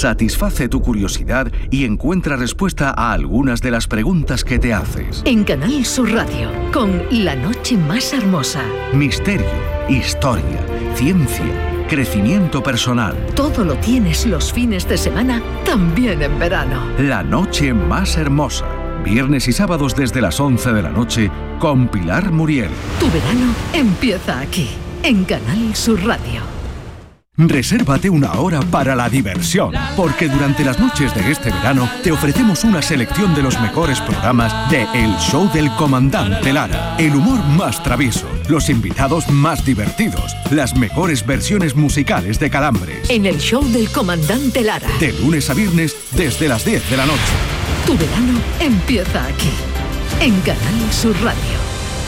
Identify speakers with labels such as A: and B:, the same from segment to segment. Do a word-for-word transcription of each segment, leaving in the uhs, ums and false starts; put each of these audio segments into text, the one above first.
A: satisface tu curiosidad y encuentra respuesta a algunas de las preguntas que te haces.
B: En Canal Sur Radio, con La Noche Más Hermosa.
A: Misterio, historia, ciencia, crecimiento personal.
B: Todo lo tienes los fines de semana, también en verano.
A: La Noche Más Hermosa. Viernes y sábados desde las once de la noche con Pilar Muriel.
B: Tu verano empieza aquí, en Canal Sur Radio.
A: Resérvate una hora para la diversión, porque durante las noches de este verano te ofrecemos una selección de los mejores programas de El Show del Comandante Lara. El humor más travieso, los invitados más divertidos, las mejores versiones musicales de Calambres.
B: En El Show del Comandante Lara.
A: De lunes a viernes desde las diez de la noche.
B: Tu verano empieza aquí, en Canal Sur Radio.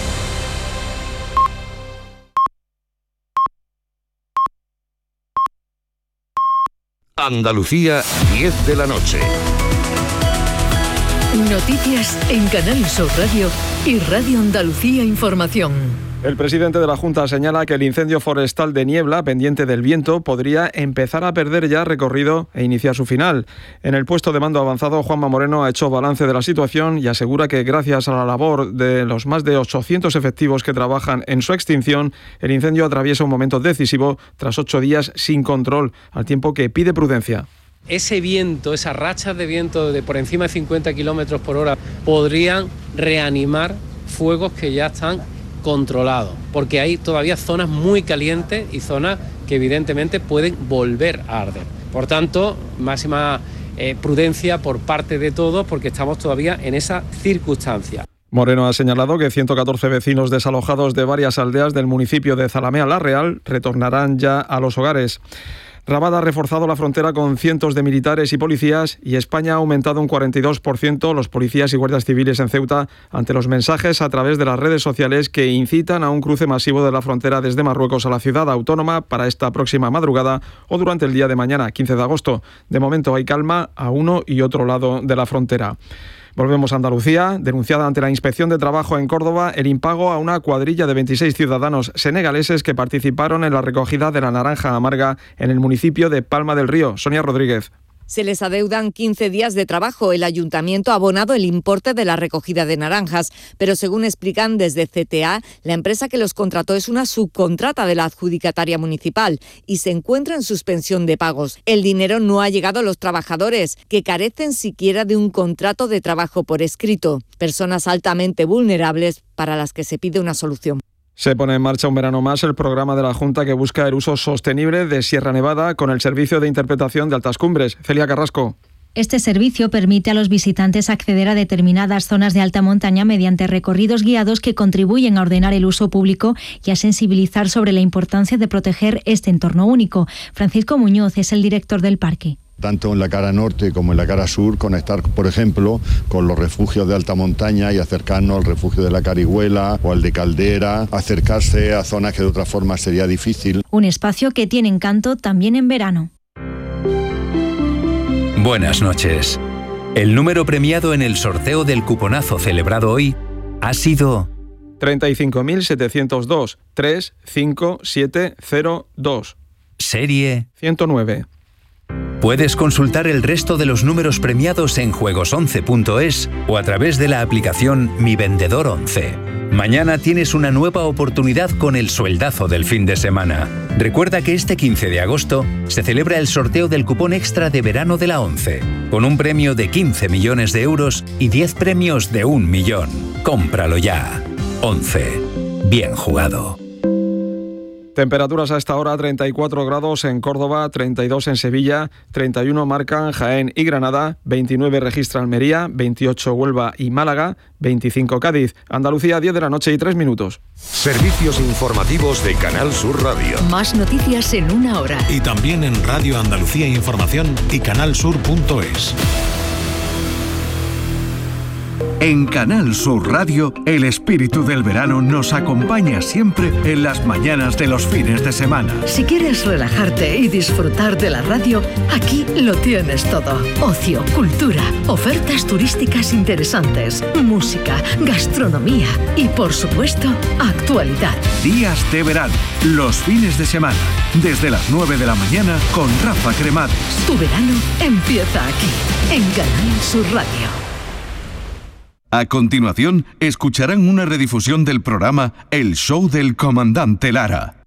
C: Andalucía, diez de la noche.
B: Noticias en Canal Sur Radio y Radio Andalucía Información.
D: El presidente de la Junta señala que el incendio forestal de Niebla, pendiente del viento, podría empezar a perder ya recorrido e iniciar su final. En el puesto de mando avanzado, Juanma Moreno ha hecho balance de la situación y asegura que gracias a la labor de los más de ochocientos efectivos que trabajan en su extinción, el incendio atraviesa un momento decisivo tras ocho días sin control, al tiempo que pide prudencia.
E: Ese viento, esas rachas de viento de por encima de cincuenta kilómetros por hora podrían reanimar fuegos que ya están controlado, porque hay todavía zonas muy calientes y zonas que evidentemente pueden volver a arder. Por tanto, máxima eh, prudencia por parte de todos, porque estamos todavía en esa circunstancia.
D: Moreno ha señalado que ciento catorce vecinos desalojados de varias aldeas del municipio de Zalamea la Real retornarán ya a los hogares. Rabat ha reforzado la frontera con cientos de militares y policías y España ha aumentado un cuarenta y dos por ciento los policías y guardias civiles en Ceuta ante los mensajes a través de las redes sociales que incitan a un cruce masivo de la frontera desde Marruecos a la ciudad autónoma para esta próxima madrugada o durante el día de mañana, quince de agosto. De momento hay calma a uno y otro lado de la frontera. Volvemos a Andalucía. Denunciada ante la Inspección de Trabajo en Córdoba el impago a una cuadrilla de veintiséis ciudadanos senegaleses que participaron en la recogida de la naranja amarga en el municipio de Palma del Río. Sonia Rodríguez.
F: Se les adeudan quince días de trabajo. El ayuntamiento ha abonado el importe de la recogida de naranjas, pero según explican desde C T A, la empresa que los contrató es una subcontrata de la adjudicataria municipal y se encuentra en suspensión de pagos. El dinero no ha llegado a los trabajadores, que carecen siquiera de un contrato de trabajo por escrito. Personas altamente vulnerables para las que se pide una solución.
D: Se pone en marcha un verano más el programa de la Junta que busca el uso sostenible de Sierra Nevada con el servicio de interpretación de altas cumbres. Celia Carrasco.
G: Este servicio permite a los visitantes acceder a determinadas zonas de alta montaña mediante recorridos guiados que contribuyen a ordenar el uso público y a sensibilizar sobre la importancia de proteger este entorno único. Francisco Muñoz es el director del parque.
H: Tanto en la cara norte como en la cara sur, conectar, por ejemplo, con los refugios de alta montaña y acercarnos al refugio de la Carihuela o al de Caldera, acercarse a zonas que de otra forma sería difícil.
G: Un espacio que tiene encanto también en verano.
I: Buenas noches. El número premiado en el sorteo del cuponazo celebrado hoy ha sido
D: treinta y cinco mil setecientos dos, tres cinco siete cero dos.
I: Serie
D: ciento nueve.
I: Puedes consultar el resto de los números premiados en juegos once punto es o a través de la aplicación Mi Vendedor once. Mañana tienes una nueva oportunidad con el sueldazo del fin de semana. Recuerda que este quince de agosto se celebra el sorteo del cupón extra de verano de la ONCE, con un premio de quince millones de euros y diez premios de un millón. Cómpralo ya. ONCE. Bien jugado.
D: Temperaturas a esta hora: treinta y cuatro grados en Córdoba, treinta y dos en Sevilla, treinta y uno marcan Jaén y Granada, veintinueve registra Almería, veintiocho Huelva y Málaga, veinticinco Cádiz. Andalucía, diez de la noche y tres minutos.
C: Servicios informativos de Canal Sur Radio.
B: Más noticias en una hora.
J: Y también en Radio Andalucía Información y canal sur punto es.
A: En Canal Sur Radio, el espíritu del verano nos acompaña siempre en las mañanas de los fines de semana.
B: Si quieres relajarte y disfrutar de la radio, aquí lo tienes todo. Ocio, cultura, ofertas turísticas interesantes, música, gastronomía y, por supuesto, actualidad.
A: Días de verano, los fines de semana, desde las nueve de la mañana con Rafa Cremades.
B: Tu verano empieza aquí, en Canal Sur Radio.
A: A continuación, escucharán una redifusión del programa El Show del Comandante Lara.